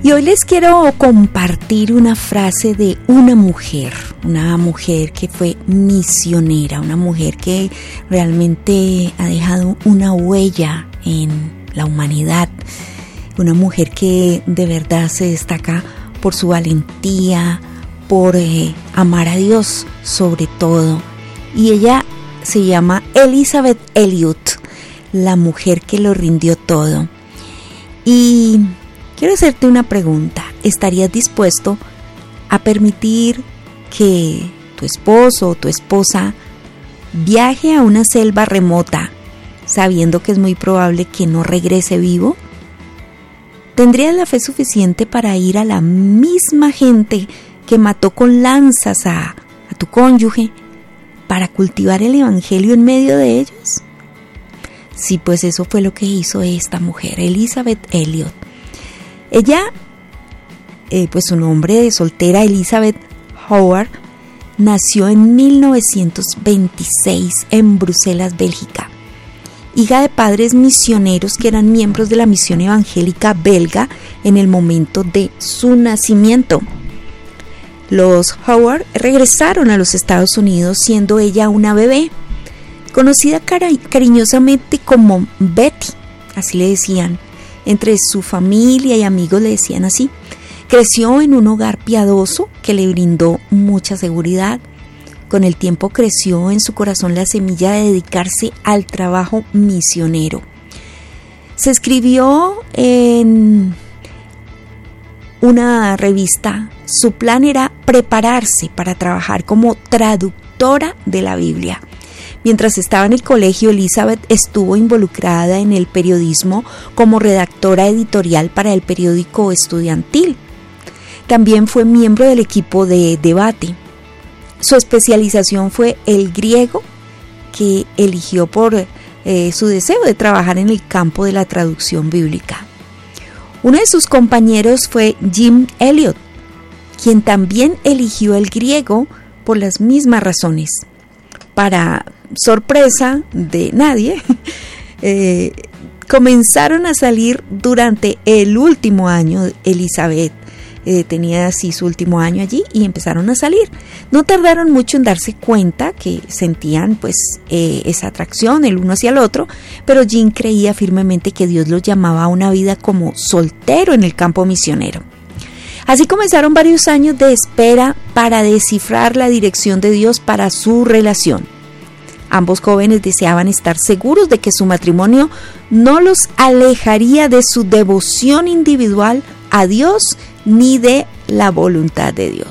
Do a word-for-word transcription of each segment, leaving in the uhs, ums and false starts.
Y hoy les quiero compartir una frase de una mujer, una mujer que fue misionera, una mujer que realmente ha dejado una huella en la humanidad, una mujer que de verdad se destaca por su valentía, por eh, amar a Dios sobre todo. Y ella se llama Elisabeth Elliot, la mujer que lo rindió todo. Y quiero hacerte una pregunta. ¿Estarías dispuesto a permitir que tu esposo o tu esposa viaje a una selva remota sabiendo que es muy probable que no regrese vivo? ¿Tendrías la fe suficiente para ir a la misma gente que mató con lanzas a, a tu cónyuge para cultivar el evangelio en medio de ellos? Sí, pues eso fue lo que hizo esta mujer, Elisabeth Elliot. Ella, eh, pues su nombre de soltera, Elizabeth Howard, nació en mil novecientos veintiséis en Bruselas, Bélgica. Hija de padres misioneros que eran miembros de la misión evangélica belga en el momento de su nacimiento. Los Howard regresaron a los Estados Unidos siendo ella una bebé, conocida cari- cariñosamente como Betty, así le decían. Entre su familia y amigos le decían así. Creció en un hogar piadoso que le brindó mucha seguridad. Con el tiempo creció en su corazón la semilla de dedicarse al trabajo misionero. Se escribió en una revista. Su plan era prepararse para trabajar como traductora de la Biblia. Mientras estaba en el colegio, Elizabeth estuvo involucrada en el periodismo como redactora editorial para el periódico estudiantil. También fue miembro del equipo de debate. Su especialización fue el griego, que eligió por eh, su deseo de trabajar en el campo de la traducción bíblica. Uno de sus compañeros fue Jim Elliot, quien también eligió el griego por las mismas razones. Para sorpresa de nadie, eh, comenzaron a salir durante el último año. Elizabeth eh, tenía así su último año allí y empezaron a salir. No tardaron mucho en darse cuenta que sentían pues eh, esa atracción el uno hacia el otro, pero Jim creía firmemente que Dios los llamaba a una vida como soltero en el campo misionero. Así comenzaron varios años de espera para descifrar la dirección de Dios para su relación. Ambos jóvenes deseaban estar seguros de que su matrimonio no los alejaría de su devoción individual a Dios ni de la voluntad de Dios.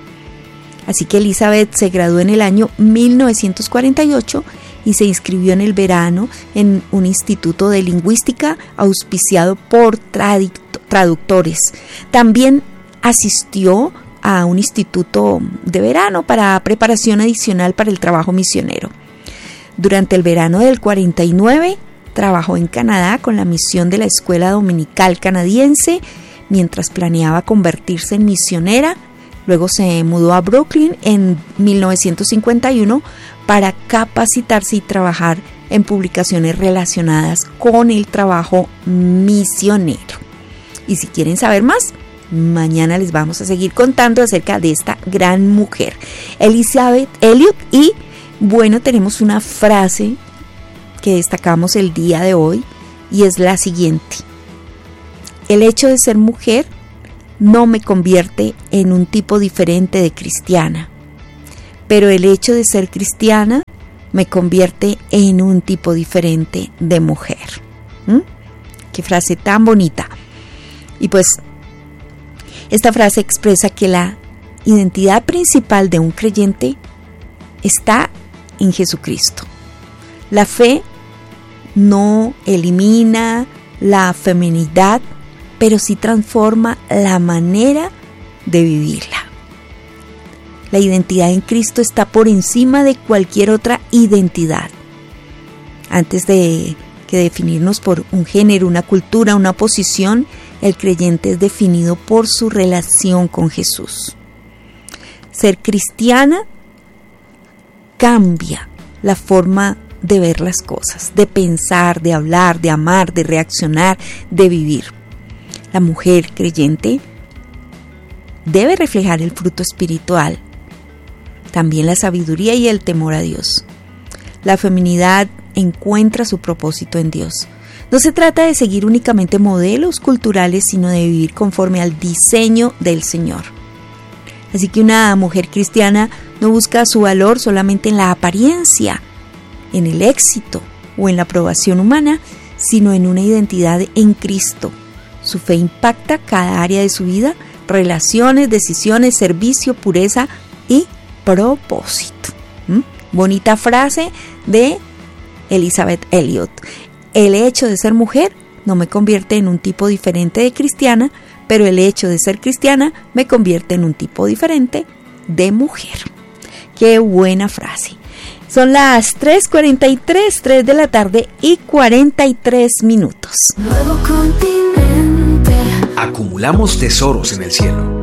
Así que Elizabeth se graduó en el año mil novecientos cuarenta y ocho y se inscribió en el verano en un instituto de lingüística auspiciado por traductores. También asistió a un instituto de verano para preparación adicional para el trabajo misionero. Durante el verano del cuarenta y nueve trabajó en Canadá con la misión de la Escuela Dominical Canadiense mientras planeaba convertirse en misionera. Luego se mudó a Brooklyn en mil novecientos cincuenta y uno para capacitarse y trabajar en publicaciones relacionadas con el trabajo misionero. Y si quieren saber más, mañana les vamos a seguir contando acerca de esta gran mujer, Elisabeth Elliot. Y bueno, tenemos una frase que destacamos el día de hoy y es la siguiente: el hecho de ser mujer no me convierte en un tipo diferente de cristiana, pero el hecho de ser cristiana me convierte en un tipo diferente de mujer. ¿Mm? Qué frase tan bonita. Y pues esta frase expresa que la identidad principal de un creyente está en Jesucristo. La fe no elimina la feminidad, pero sí transforma la manera de vivirla. La identidad en Cristo está por encima de cualquier otra identidad. Antes de que definirnos por un género, una cultura, una posición, el creyente es definido por su relación con Jesús. Ser cristiana cambia la forma de ver las cosas, de pensar, de hablar, de amar, de reaccionar, de vivir. La mujer creyente debe reflejar el fruto espiritual, también la sabiduría y el temor a Dios. La feminidad encuentra su propósito en Dios. No se trata de seguir únicamente modelos culturales, sino de vivir conforme al diseño del Señor. Así que una mujer cristiana no busca su valor solamente en la apariencia, en el éxito o en la aprobación humana, sino en una identidad en Cristo. Su fe impacta cada área de su vida, relaciones, decisiones, servicio, pureza y propósito. ¿Mm? Bonita frase de Elisabeth Elliot. El hecho de ser mujer no me convierte en un tipo diferente de cristiana, pero el hecho de ser cristiana me convierte en un tipo diferente de mujer. Qué buena frase. Son las tres cuarenta y tres, tres de la tarde y cuarenta y tres minutos. Nuevo continente. Acumulamos tesoros en el cielo.